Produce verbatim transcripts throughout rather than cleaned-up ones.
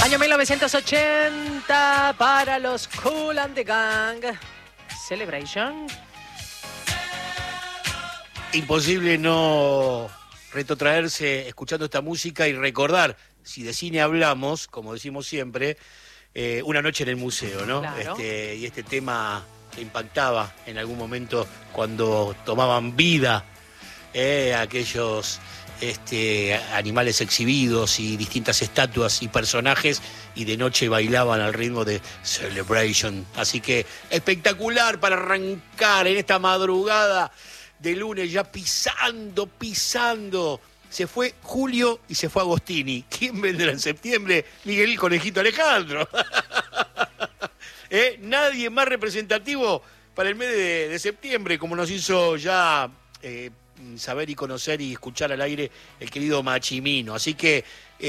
Año mil novecientos ochenta para los Kool and the Gang. Celebration. Imposible no retrotraerse escuchando esta música y recordar, si de cine hablamos, como decimos siempre, eh, Una noche en el museo, ¿no? Claro. Este, y este tema que impactaba en algún momento cuando tomaban vida eh, aquellos este, animales exhibidos y distintas estatuas y personajes, y de noche bailaban al ritmo de Celebration. Así que espectacular para arrancar en esta madrugada de lunes, ya pisando, pisando. Se fue Julio y se fue Agostini. ¿Quién vendrá en septiembre? Miguel el Conejito Alejandro. ¿Eh? Nadie más representativo para el mes de, de septiembre, como nos hizo ya eh, saber y conocer y escuchar al aire el querido Machimino. Así que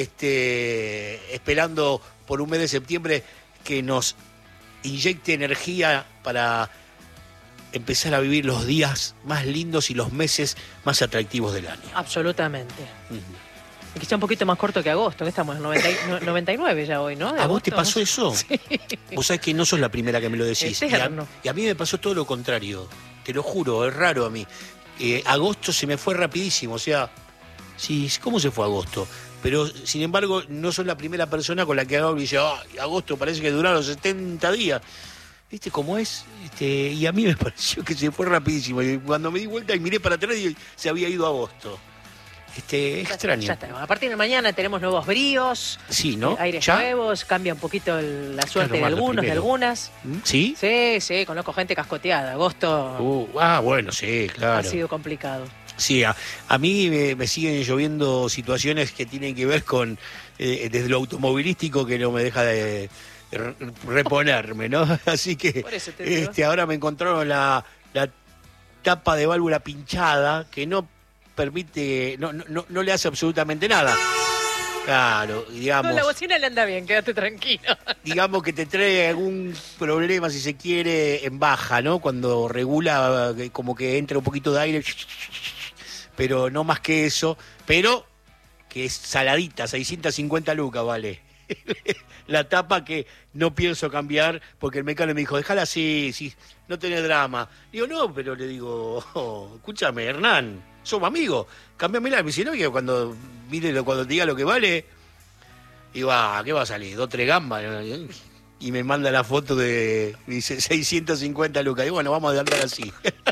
este, esperando por un mes de septiembre que nos inyecte energía para empezar a vivir los días más lindos y los meses más atractivos del año. Absolutamente. Uh-huh. Quizá un poquito más corto que agosto, que estamos en noventa, noventa y nueve ya hoy, ¿no? De ¿A vos agosto. te pasó eso? Sí. Vos sabés que no sos la primera que me lo decís. Y a, Eterno. y a mí me pasó todo lo contrario. Te lo juro, es raro a mí. Eh, agosto se me fue rapidísimo, o sea, sí, ¿cómo se fue agosto? Pero, sin embargo, no sos la primera persona con la que hablo y dice, oh, agosto parece que duraron setenta días. ¿Viste cómo es? Este, y a mí me pareció que se fue rapidísimo. Y cuando me di vuelta y miré para atrás, se había ido agosto. Este, Ya extraño. está, ya está. A partir de mañana tenemos nuevos bríos, Sí, ¿no? eh, aires ¿Ya? nuevos, cambia un poquito el- la suerte de Claro, Marta, algunos, de primero. algunas. ¿Sí? Sí, sí, conozco gente cascoteada. Agosto Uh, ah, bueno, sí, ha claro. sido complicado. Sí, a, a mí me, me siguen lloviendo situaciones que tienen que ver con, eh, desde lo automovilístico, que no me deja de, de re- reponerme, ¿no? Así que Por eso te digo. este, ahora me encontraron la, la tapa de válvula pinchada, que no permite, no, no, no, no le hace absolutamente nada. Claro, digamos, No, la bocina le anda bien, quédate tranquilo. digamos que te trae algún problema, si se quiere, en baja, ¿no? Cuando regula, eh, como que entra un poquito de aire, pero no más que eso, pero que es saladita, seiscientas cincuenta lucas vale. La tapa que no pienso cambiar porque el mecánico me dijo, déjala así, sí, no tenés drama. Digo, no, pero le digo, oh, escúchame, Hernán, somos amigos, cambiámela. Me dice, no, que cuando, mire, cuando te diga lo que vale, digo, ah, ¿qué va a salir? Dos, tres gambas. Y me manda la foto de, dice, seiscientas cincuenta lucas. Y bueno, vamos a andar así.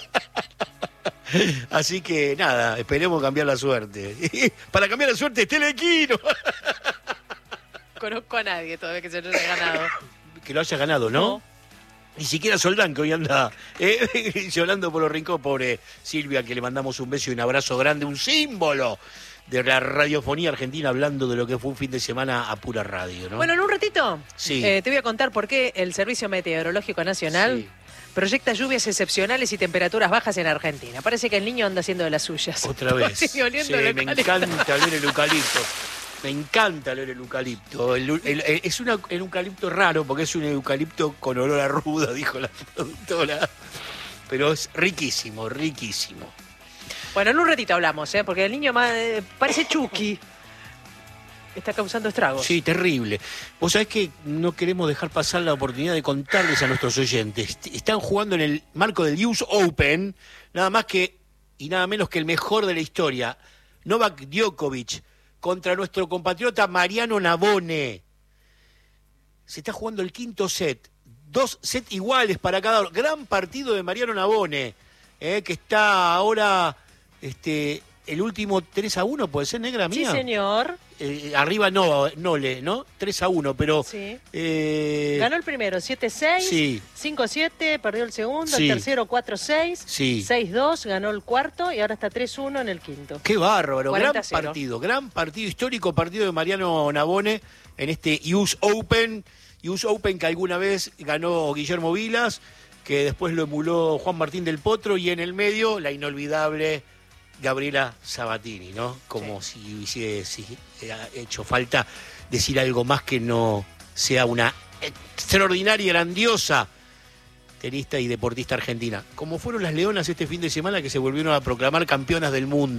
Así que nada, esperemos cambiar la suerte. Para cambiar la suerte, Telequino. Conozco a nadie todavía que se lo haya ganado. Que lo haya ganado, ¿no? No. Ni siquiera Soldán, que hoy anda eh, llorando por los rincones. Pobre Silvia, que le mandamos un beso y un abrazo grande, un símbolo de la radiofonía argentina, hablando de lo que fue un fin de semana a pura radio, ¿no? Bueno, en un ratito Sí. eh, te voy a contar por qué el Servicio Meteorológico Nacional Sí. proyecta lluvias excepcionales y temperaturas bajas en Argentina. Parece que el niño anda haciendo de las suyas. Otra vez. Sigue oliendo Sí, el me eucalipto. encanta oler el eucalipto. Me encanta oler el eucalipto. El- el- el- es un eu- el eucalipto raro porque es un eucalipto con olor a ruda, dijo la productora. Pero es riquísimo, riquísimo. Bueno, en un ratito hablamos, ¿eh? Porque el niño más, eh, parece Chucky. Está causando estragos. Sí, terrible. Vos sabés que no queremos dejar pasar la oportunidad de contarles a nuestros oyentes. Están jugando en el marco del U S Open, nada más que y nada menos que el mejor de la historia, Novak Djokovic, contra nuestro compatriota Mariano Navone. Se está jugando el quinto set. Dos sets iguales para cada uno. Gran partido de Mariano Navone, eh, que está ahora este, el último tres a uno, ¿puede ser, negra Sí, mía? señor. Eh, arriba no, Nole, ¿no? tres a uno, pero... Sí. eh, Ganó el primero, siete seis, Sí. cinco siete, perdió el segundo, Sí. el tercero cuatro seis, Sí. seis dos, ganó el cuarto y ahora está tres uno en el quinto. Qué bárbaro, cuarenta gran a cero. partido, gran partido, histórico partido de Mariano Navone en este U S Open, U S Open que alguna vez ganó Guillermo Vilas, que después lo emuló Juan Martín del Potro, y en el medio la inolvidable Gabriela Sabatini, ¿no? Como si hubiese hecho falta decir algo más que no sea una extraordinaria, grandiosa tenista y deportista argentina. Como fueron las Leonas este fin de semana, que se volvieron a proclamar campeonas del mundo.